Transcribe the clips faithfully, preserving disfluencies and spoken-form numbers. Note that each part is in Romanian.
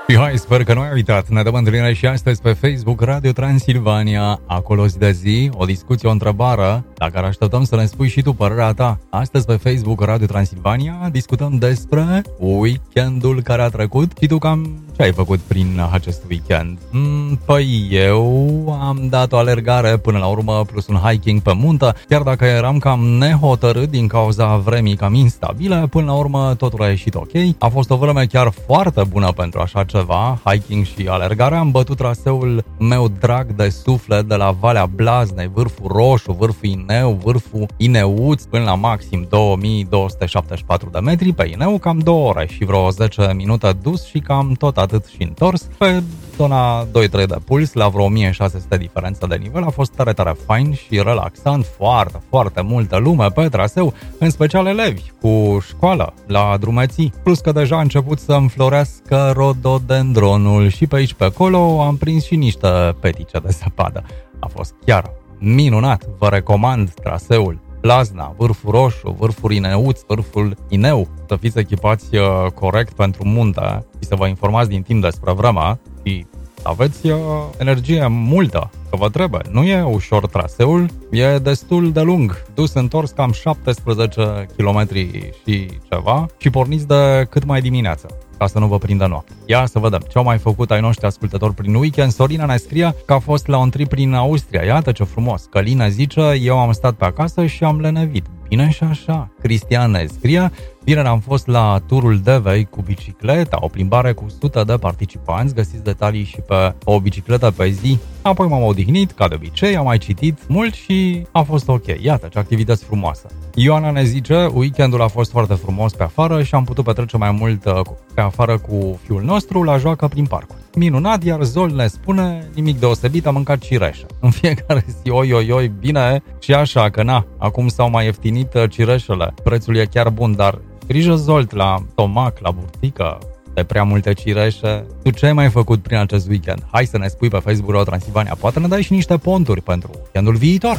Și hai, sper că nu ai uitat. Ne dăm întâlnire și astăzi pe Facebook Radio Transilvania. Acolo zi de zi, o discuție, o întrebare la care așteptăm să ne spui și tu părerea ta. Astăzi pe Facebook Radio Transilvania discutăm despre weekendul care a trecut și tu cam ce ai făcut prin acest weekend. Mm, păi eu am dat o alergare până la urmă plus un hiking pe munte, chiar dacă eram cam nehotărât din cauza vremii cam instabile, până la urmă totul a ieșit ok. A fost o vreme chiar foarte bună pentru așa ceva, hiking și alergare. Am bătut traseul meu drag de suflet de la Valea Blaznei, vârful Roșu, vârful Ineu, vârful Ineuț, până la maxim două mii două sute șaptezeci și patru de metri pe Ineu, cam două ore și vreo zece minute dus și cam tot atât și întors. Pe zona doi trei de puls, la vreo o mie șase sute diferență de nivel, a fost tare, tare fain și relaxant, foarte, foarte multă lume pe traseu, în special elevi cu școală la drumeții, plus că deja a început să înflorească rododendronul și pe aici pe acolo am prins și niște petice de zăpadă. A fost chiar minunat, vă recomand traseul Blazna, vârful Roșu, vârful Ineuț, vârful Ineu, să fiți echipați uh, corect pentru munte și să vă informați din timp despre vreme și aveți uh, energie multă, că vă trebuie. Nu e ușor traseul, e destul de lung, dus întors cam șaptesprezece kilometri și ceva și porniți de cât mai dimineață, ca să nu vă prindă noapte. Ia să vedem ce au mai făcut ai noștri ascultători prin weekend. Sorina ne scrie că a fost la un trip prin Austria. Iată ce frumos. Călina zice, eu am stat pe acasă și am lenevit. Bine și așa. Cristian ne scrie, vineri am fost la turul Devei cu bicicleta, o plimbare cu sute de participanți, găsiți detalii și pe o bicicletă pe zi. Apoi m-am odihnit, ca de obicei, am mai citit mult și a fost ok. Iată ce activități frumoase. Ioana ne zice, weekendul a fost foarte frumos pe afară și am putut petrece mai mult pe afară cu fiul nostru la joacă prin parcuri. Minunat, iar Zol ne spune, nimic deosebit, am mâncat cireșă. În fiecare zi, oi, oi, oi, bine și așa, că na, acum s-au mai ieftinit cireșele. Prețul e chiar bun, dar grijă, Zolt, la stomac, la burtică, de prea multe cireșe. Tu ce ai mai făcut prin acest weekend? Hai să ne spui pe Facebook Radio Transilvania. Poate ne dai și niște ponturi pentru weekendul viitor.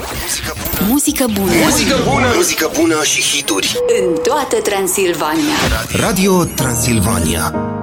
Muzică bună. Muzică bună. Muzică bună și hituri în toată Transilvania. Radio Transilvania.